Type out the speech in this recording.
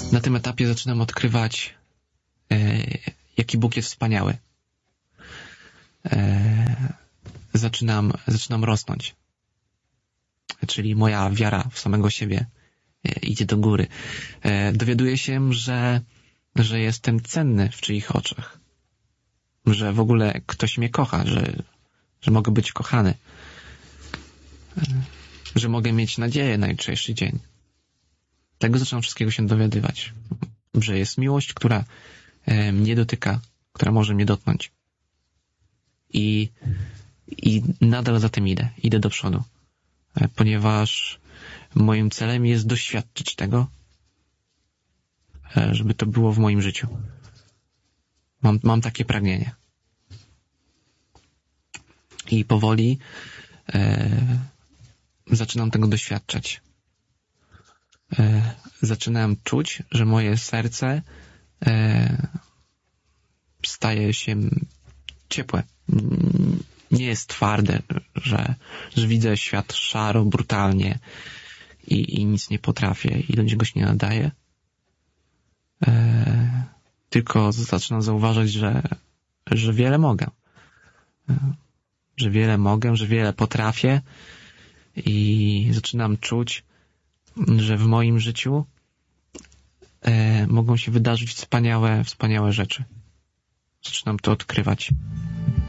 Na tym etapie zaczynam odkrywać, jaki Bóg jest wspaniały. Zaczynam rosnąć. Czyli moja wiara w samego siebie idzie do góry. Dowiaduję się, że jestem cenny w czyich oczach. Że w ogóle ktoś mnie kocha, że mogę być kochany. Że mogę mieć nadzieję na jutrzejszy dzień. Tego zaczynam wszystkiego się dowiadywać. Że jest miłość, która mnie dotyka, która może mnie dotknąć. I nadal za tym idę. Idę do przodu. Ponieważ moim celem jest doświadczyć tego, żeby to było w moim życiu. Mam takie pragnienie. I powoli zaczynam tego doświadczać. Zaczynam czuć, że moje serce staje się ciepłe. Nie jest twarde, że widzę świat szaro, brutalnie i nic nie potrafię i do niczego się nie nadaje. Tylko zaczynam zauważać, że wiele mogę. Że wiele mogę, że wiele potrafię i zaczynam czuć, że w moim życiu mogą się wydarzyć wspaniałe rzeczy. Zaczynam to odkrywać.